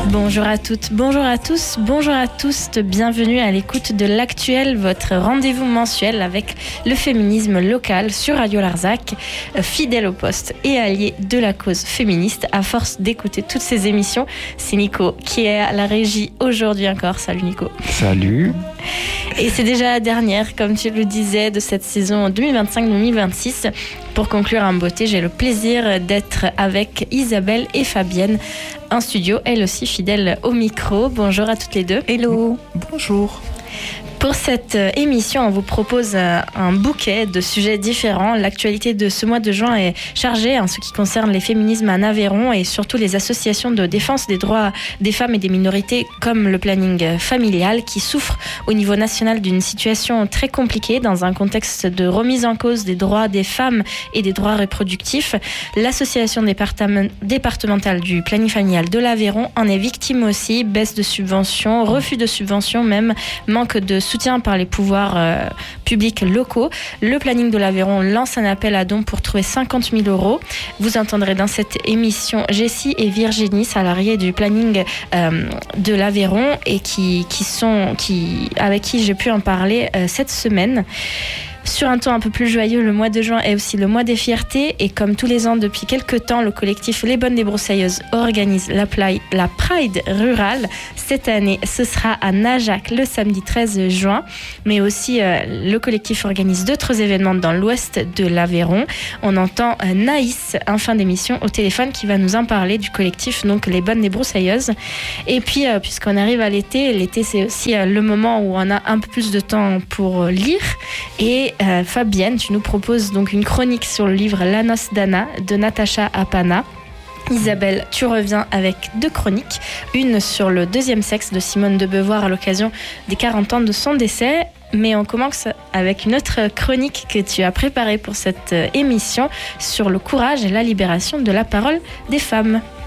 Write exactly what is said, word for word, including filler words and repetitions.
Bonjour à toutes, bonjour à tous, bonjour à tous, bienvenue à l'écoute de l'Actuel, votre rendez-vous mensuel avec le féminisme local sur Radio Larzac, fidèle au poste et allié de la cause féministe. À force d'écouter toutes ces émissions, c'est Nico qui est à la régie aujourd'hui encore. Salut Nico. Salut. Et c'est déjà la dernière, comme tu le disais, de cette saison deux mille vingt-cinq deux mille vingt-six. Pour conclure en beauté, j'ai le plaisir d'être avec Isabelle et Fabienne en studio, elle aussi fidèle au micro. Bonjour à toutes les deux. Hello. Bonjour. Pour cette émission, on vous propose un bouquet de sujets différents. L'actualité de ce mois de juin est chargée en ce qui concerne les féminismes en Aveyron et surtout les associations de défense des droits des femmes et des minorités comme le planning familial qui souffrent au niveau national d'une situation très compliquée dans un contexte de remise en cause des droits des femmes et des droits reproductifs. L'association départementale du planning familial de l'Aveyron en est victime aussi. Baisse de subventions, refus de subventions même, manque de soutien par les pouvoirs euh, publics locaux. Le planning de l'Aveyron lance un appel à dons pour trouver cinquante mille euros. Vous entendrez dans cette émission Jessie et Virginie, salariées du planning euh, de l'Aveyron et qui, qui sont, qui, avec qui j'ai pu en parler euh, cette semaine. Sur un ton un peu plus joyeux, le mois de juin est aussi le mois des fiertés et comme tous les ans depuis quelques temps, le collectif Les Bonnes Débroussailleuses organise la, pla- la Pride rurale. Cette année, ce sera à Najac le samedi treize juin, mais aussi euh, le collectif organise d'autres événements dans l'ouest de l'Aveyron. On entend euh, Naïs en fin d'émission au téléphone qui va nous en parler du collectif donc Les Bonnes Débroussailleuses. Et puis, euh, puisqu'on arrive à l'été, l'été c'est aussi euh, le moment où on a un peu plus de temps pour euh, lire et Euh, Fabienne, tu nous proposes donc une chronique sur le livre La Noce d'Anna de Natacha Apana. Isabelle, tu reviens avec deux chroniques, une sur le deuxième sexe de Simone de Beauvoir à l'occasion des quarante ans de son décès. Mais on commence avec une autre chronique que tu as préparée pour cette émission sur le courage et la libération de la parole des femmes.